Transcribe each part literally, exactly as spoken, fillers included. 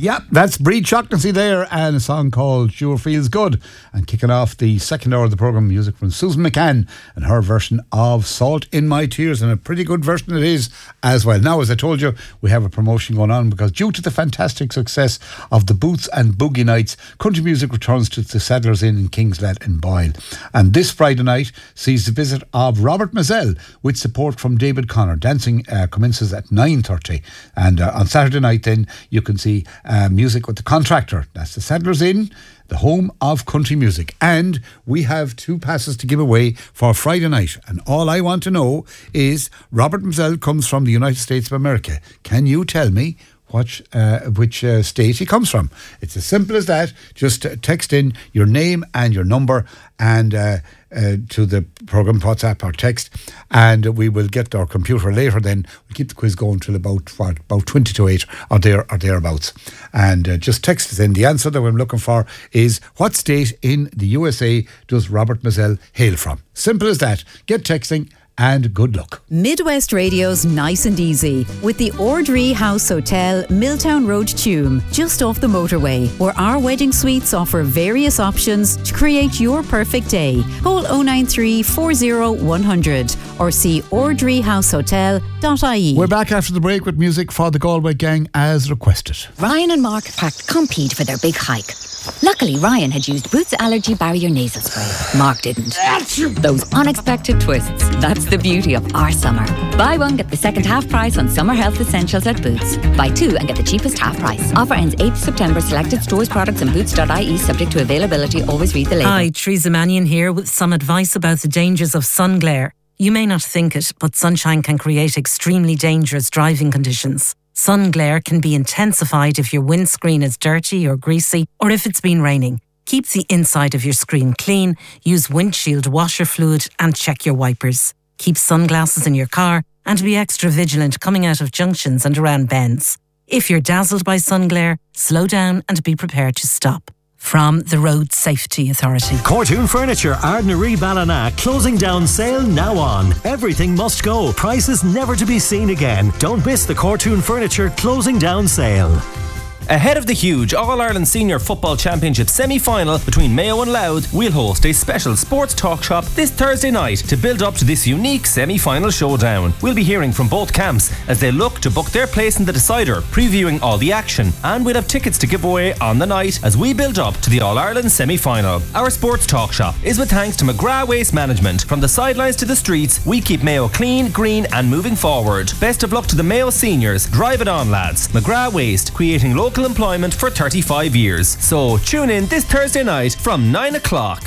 Yep, that's Breed Shocknessy there, and a song called Sure Feels Good. And kicking off the second hour of the programme, music from Susan McCann and her version of Salt in My Tears, and a pretty good version it is as well. Now, as I told you, we have a promotion going on because due to the fantastic success of the Boots and Boogie Nights, country music returns to the Settlers Inn in Kingslet and Boyle. And this Friday night sees the visit of Robert Mazzell with support from David Connor. Dancing uh, commences at nine thirty, and uh, on Saturday night then you can see Uh, music with the Contractor. That's the Settlers Inn, the home of country music. And we have two passes to give away for Friday night. And all I want to know is, Robert Mazzell comes from the United States of America. Can you tell me what, uh, which uh, state he comes from? It's as simple as that. Just uh, text in your name and your number and uh, uh, to the programme WhatsApp or text, and we will get our computer later. Then we'll keep the quiz going till about what, about twenty to eight or there or thereabouts. And uh, just text us in. The answer that we're looking for is, what state in the U S A does Robert Mazzell hail from? Simple as that. Get texting. And good luck. Midwest Radio's Nice and Easy with the Ordree House Hotel, Milltown Road, Tuam, just off the motorway, where our wedding suites offer various options to create your perfect day. Call oh nine three, four oh, one hundred or see ordree house hotel dot I E. We're back after the break with music for the Galway gang as requested. Ryan and Mark packed Compeed for their big hike. Luckily, Ryan had used Boots Allergy Barrier Nasal Spray. Mark didn't. Those unexpected twists. That's the beauty of our summer. Buy one, get the second half price on summer health essentials at Boots. Buy two and get the cheapest half price. Offer ends eighth September. Selected stores, products and boots dot I E subject to availability. Always read the label. Hi, Teresa Mannion here with some advice about the dangers of sun glare. You may not think it, but sunshine can create extremely dangerous driving conditions. Sun glare can be intensified if your windscreen is dirty or greasy, or if it's been raining. Keep the inside of your screen clean, use windshield washer fluid and check your wipers. Keep sunglasses in your car and be extra vigilant coming out of junctions and around bends. If you're dazzled by sun glare, slow down and be prepared to stop. From the Road Safety Authority. Cortoon Furniture, Ardnaree Ballina, closing down sale now on. Everything must go. Prices never to be seen again. Don't miss the Cortoon Furniture closing down sale. Ahead of the huge All-Ireland Senior Football Championship semi-final between Mayo and Louth, we'll host a special sports talk shop this Thursday night to build up to this unique semi-final showdown. We'll be hearing from both camps as they look to book their place in the decider, previewing all the action, and we'll have tickets to give away on the night as we build up to the All-Ireland semi-final. Our sports talk shop is with thanks to McGrath Waste Management. From the sidelines to the streets, we keep Mayo clean, green and moving forward. Best of luck to the Mayo seniors. Drive it on, lads. McGrath Waste, creating local employment for thirty-five years. So tune in this Thursday night from nine o'clock.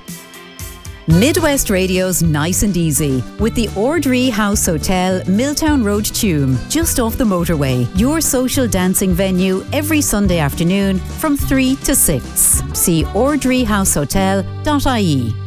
Midwest Radio's Nice and Easy with the Ordree House Hotel, Milltown Road, Tuam, just off the motorway. Your social dancing venue every Sunday afternoon from three to six. See ordree house hotel dot I E.